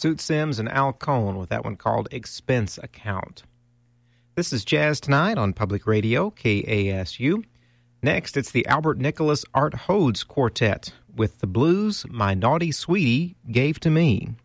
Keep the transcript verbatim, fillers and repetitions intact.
Soot Sims and Al Cohn with that one called Expense Account. This is Jazz Tonight on Public Radio, K A S U. Next, it's the Albert Nicholas Art Hodes Quartet with the blues My Naughty Sweetie Gave to Me.